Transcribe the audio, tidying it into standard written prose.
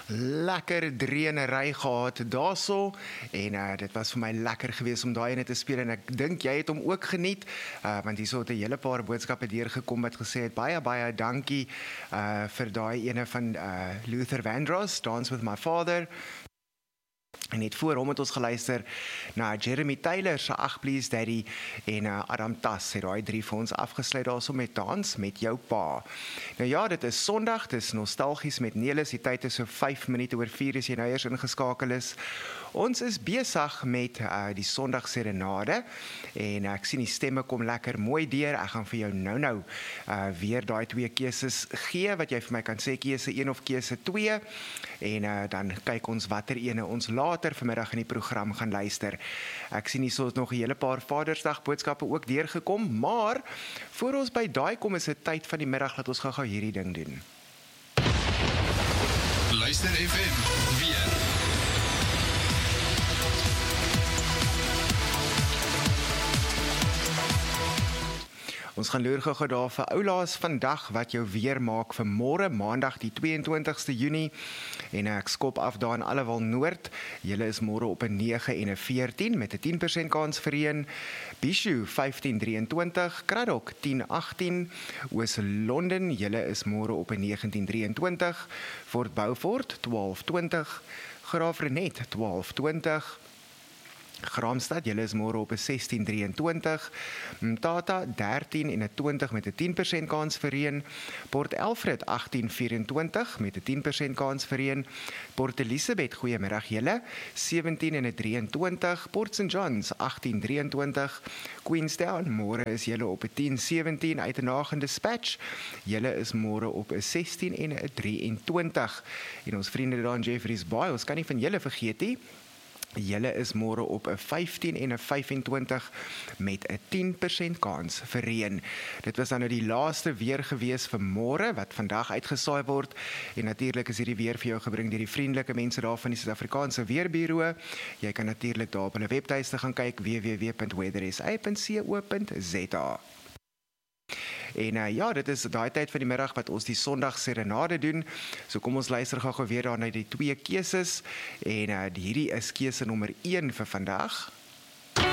Lekker dreenery gehad daarso en dit was vir my lekker geweest om daai ene te speel en ek dink jy het hom ook geniet want hierso het 'n hele paar boodskappe deurgekom wat gesê het baie dankie vir daai ene van Luther Vandross, Dance with My Father. En net voor hom het ons geluister na Jeremy Taylor se Ag Please Daddy en Adam Tas het daai 3 vir ons afgesluit daarso met Dans met jou pa. Nou ja, dit is Sondag, dit is nostalgies met Nelis, die tyd is so 5 minute oor 4 as jy nou eers ingeskakel is. Ons is besig met die Sondag serenade en ek sien die stemme kom lekker mooi deur. Ek gaan vir jou nou weer daai 2 keuses gee wat jy vir my kan sê keuse 1 of keuse 2 en dan kyk ons watter ene ons later vanmiddag in die program gaan luister. Ek sien hier so nog 'n hele paar Vadersdag boodskappe ook deurgekom, maar voor ons by daai kom is dit tyd van die middag dat ons gou hierdie ding doen. Luister FM weer. Ons gaan loer gou daar vir oulaas vandag wat jou weer maak vir môre, Maandag die 22ste Junie en ek skop af daar in Allewal Noord. Julle is môre op 'n 9 en 'n 14 met 'n 10% kans vir reën. Bishu 1523, Kraddock 1018, Oos-London, julle is môre op 'n 1923, Fort Beaufort 1220, Graafrenet 1220. Graamsstad, julle is môre op 'n 1623, Mthatha 13 en 'n 20 met 'n 10% kans vir reën, Port Elfrid 1824 met 'n 10% kans vir reën, Port Elizabeth, goeiemiddag julle, 17 en 'n 23, Port St Johns 1823, Queenstown, môre is julle op 'n 1017 uit 'n nagende dispatch, julle is môre op 'n 16 en 'n 23, en ons vriende daar in Jeffreys Bay, ons kan nie van julle vergeet nie. Julle is môre op 'n 15 en 'n 25 met 'n 10% kans vir reën. Dit was dan nou die laaste weer gewees vir môre wat vandag uitgesaai word en natuurlik is hierdie weer vir jou gebring deur die vriendelike mense daar van die Suid-Afrikaanse Weerbureau. Jy kan natuurlik daar op hulle webtuiste gaan kyk www.weathersa.co.za. En ja, dit is daai tyd van die middag wat ons die Sondag serenade doen. So kom ons luister gou weer daar na die 2 keuses en hierdie is keuse nommer 1 vir vandag.